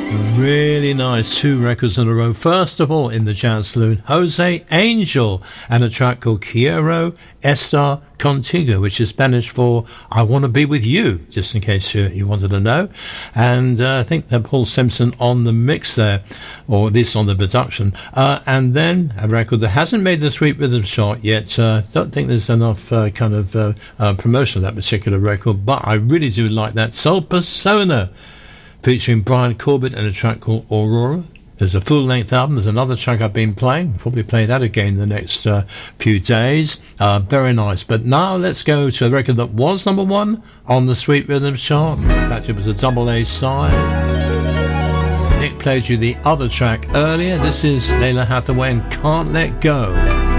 Really nice, 2 records in a row. First of all, in the Jazz Saloon, Jose Angel and a track called Quiero Estar Contigo, which is Spanish for I Want to Be With You, just in case you wanted to know. And I think that Paul Simpson on the mix there, or at least on the production. And then a record that hasn't made the Sweet Rhythm chart yet. Don't think there's enough promotion of that particular record, but I really do like that. Soul Persona, featuring Brian Corbett and a track called Aurora. There's a full-length album. There's another track I've been playing. Probably play that again the next few days. Very nice. But now let's go to a record that was number 1 on the Sweet Rhythm chart. In fact, it was a double A side. Nick played you the other track earlier. This is Layla Hathaway and Can't Let Go.